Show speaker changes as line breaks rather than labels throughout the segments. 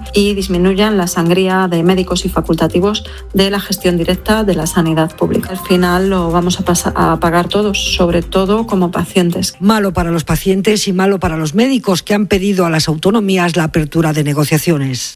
y disminuyan la sangría de médicos y facultativos de la gestión directa de la sanidad pública. Al final lo vamos a pagar todos, sobre todo como pacientes.
Malo para los pacientes y malo para los médicos que han pedido a las autonomías la apertura de negociaciones.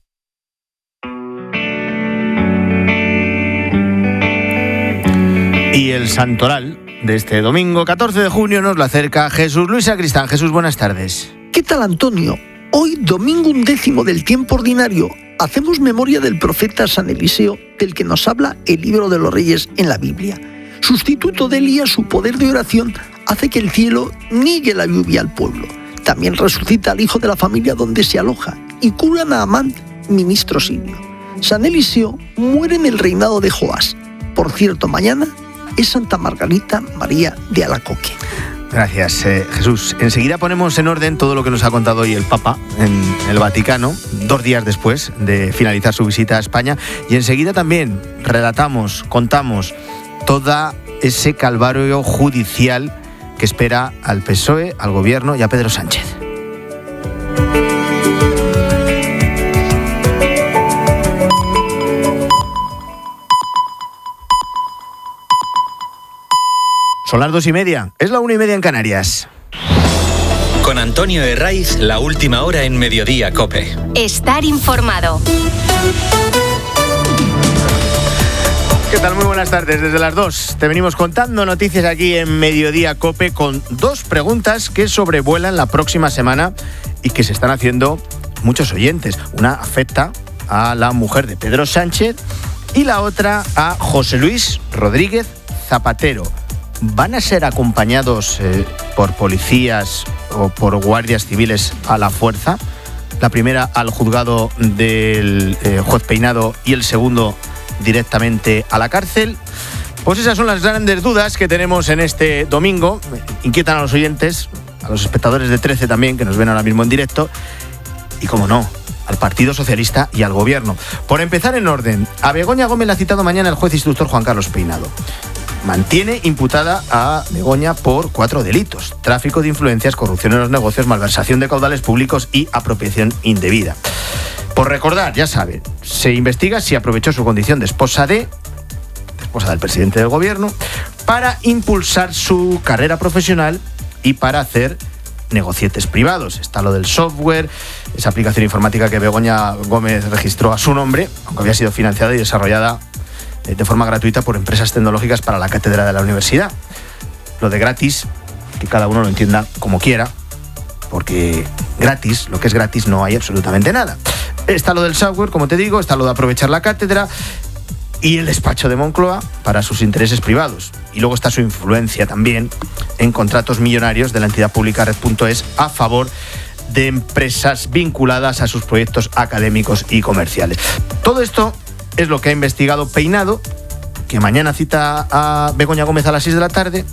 Y el santoral de este domingo 14 de junio nos lo acerca Jesús Luis Sacristán. Jesús, buenas tardes.
¿Qué tal, Antonio? Hoy, domingo 11 del tiempo ordinario, hacemos memoria del profeta San Eliseo, del que nos habla el libro de los Reyes en la Biblia. Sustituto de Elías, su poder de oración hace que el cielo niegue la lluvia al pueblo. También resucita al hijo de la familia donde se aloja y cura a Naamán, ministro sirio. San Eliseo muere en el reinado de Joás. Por cierto, mañana es Santa Margarita María de Alacoque.
Gracias, Jesús. Enseguida ponemos en orden todo lo que nos ha contado hoy el Papa en el Vaticano, 2 días después de finalizar su visita a España. Y enseguida también contamos todo ese calvario judicial que espera al PSOE, al Gobierno y a Pedro Sánchez. Son las 2:30, es la 1:30 en Canarias.
Con Antonio Herraiz, la última hora en Mediodía COPE.
Estar informado.
¿Qué tal? Muy buenas tardes. Desde las 2 te venimos contando noticias aquí en Mediodía COPE con 2 preguntas que sobrevuelan la próxima semana y que se están haciendo muchos oyentes. Una afecta a la mujer de Pedro Sánchez y la otra a José Luis Rodríguez Zapatero. ¿Van a ser acompañados por policías o por guardias civiles a la fuerza? La primera al juzgado del juez Peinado y el segundo directamente a la cárcel. Pues esas son las grandes dudas que tenemos en este domingo. Inquietan a los oyentes, a los espectadores de 13 también, que nos ven ahora mismo en directo. Y cómo no, al Partido Socialista y al Gobierno. Por empezar en orden, a Begoña Gómez la ha citado mañana el juez instructor Juan Carlos Peinado. Mantiene imputada a Begoña por 4 delitos: tráfico de influencias, corrupción en los negocios, malversación de caudales públicos y apropiación indebida. Por recordar, ya saben, se investiga si aprovechó su condición de esposa del presidente del Gobierno para impulsar su carrera profesional y para hacer negocietes privados. Está lo del software, esa aplicación informática que Begoña Gómez registró a su nombre, aunque había sido financiada y desarrollada de forma gratuita por empresas tecnológicas para la cátedra de la universidad. Lo de gratis, que cada uno lo entienda como quiera, porque gratis, lo que es gratis, no hay absolutamente nada. Está lo del software, como te digo, está lo de aprovechar la cátedra y el despacho de Moncloa para sus intereses privados. Y luego está su influencia también en contratos millonarios de la entidad pública Red.es a favor de empresas vinculadas a sus proyectos académicos y comerciales. Todo esto es lo que ha investigado Peinado, que mañana cita a Begoña Gómez a las 6 de la tarde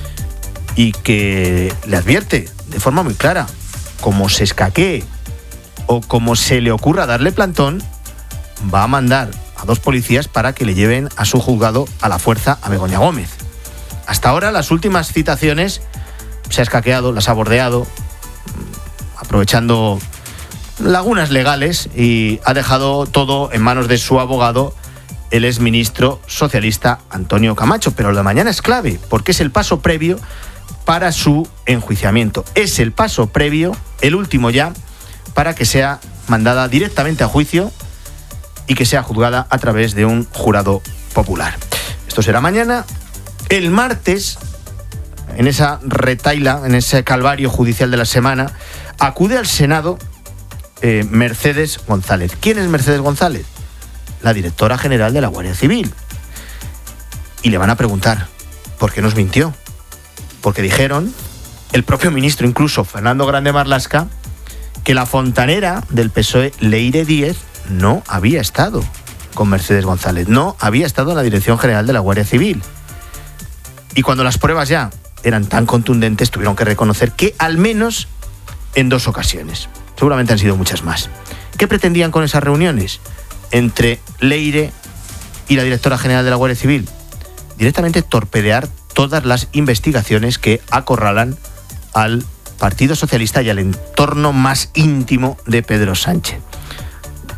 y que le advierte de forma muy clara: como se escaquee o como se le ocurra darle plantón, va a mandar a 2 policías para que le lleven a su juzgado a la fuerza a Begoña Gómez. Hasta ahora, las últimas citaciones se ha escaqueado, las ha bordeado, aprovechando lagunas legales, y ha dejado todo en manos de su abogado, el exministro socialista Antonio Camacho. Pero lo de mañana es clave, porque es el paso previo para su enjuiciamiento. Es el paso previo, el último ya, para que sea mandada directamente a juicio y que sea juzgada a través de un jurado popular. Esto será mañana. El martes, en esa retaila, en ese calvario judicial de la semana, acude al Senado Mercedes González. ¿Quién es Mercedes González? La directora general de la Guardia Civil. Y le van a preguntar por qué nos mintió. Porque dijeron, el propio ministro, incluso Fernando Grande Marlaska, que la fontanera del PSOE, Leire Díez, no había estado con Mercedes González, no había estado en la Dirección General de la Guardia Civil. Y cuando las pruebas ya eran tan contundentes, tuvieron que reconocer que al menos en 2 ocasiones. Seguramente han sido muchas más. ¿Qué pretendían con esas reuniones entre Leire y la directora general de la Guardia Civil? Directamente torpedear todas las investigaciones que acorralan al Partido Socialista y al entorno más íntimo de Pedro Sánchez.